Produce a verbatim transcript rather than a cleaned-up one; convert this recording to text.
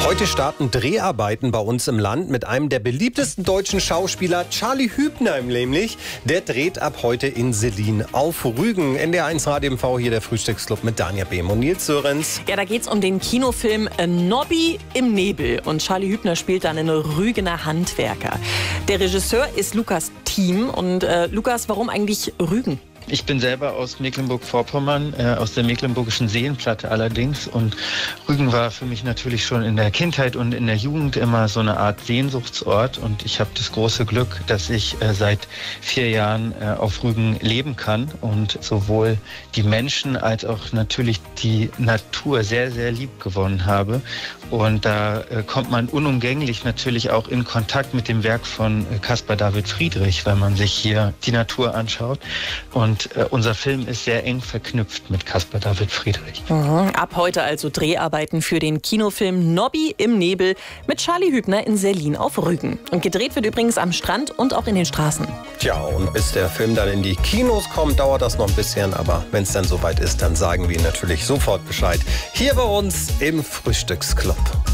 Heute starten Dreharbeiten bei uns im Land mit einem der beliebtesten deutschen Schauspieler, Charlie Hübner nämlich. Der dreht ab heute in Sellin auf Rügen. N D R eins Radio M V, hier der Frühstücksclub mit Danja Behm und Nils Sörenz. Ja, da geht's um den Kinofilm Nobby im Nebel. Und Charlie Hübner spielt dann einen Rügener Handwerker. Der Regisseur ist Lukas Thiem. Und äh, Lukas, warum eigentlich Rügen? Ich bin selber aus Mecklenburg-Vorpommern, äh, aus der Mecklenburgischen Seenplatte allerdings. Und Rügen war für mich natürlich schon in der Kindheit und in der Jugend immer so eine Art Sehnsuchtsort. Und ich habe das große Glück, dass ich äh, seit vier Jahren äh, auf Rügen leben kann und sowohl die Menschen als auch natürlich die Natur sehr, sehr lieb gewonnen habe. Und da äh, kommt man unumgänglich natürlich auch in Kontakt mit dem Werk von äh, Caspar David Friedrich, wenn man sich hier die Natur anschaut. Und Und äh, unser Film ist sehr eng verknüpft mit Caspar David Friedrich. Mhm. Ab heute also Dreharbeiten für den Kinofilm Nobby im Nebel mit Charlie Hübner in Sellin auf Rügen. Und gedreht wird übrigens am Strand und auch in den Straßen. Tja, und bis der Film dann in die Kinos kommt, dauert das noch ein bisschen. Aber wenn es dann soweit ist, dann sagen wir Ihnen natürlich sofort Bescheid. Hier bei uns im Frühstücksclub.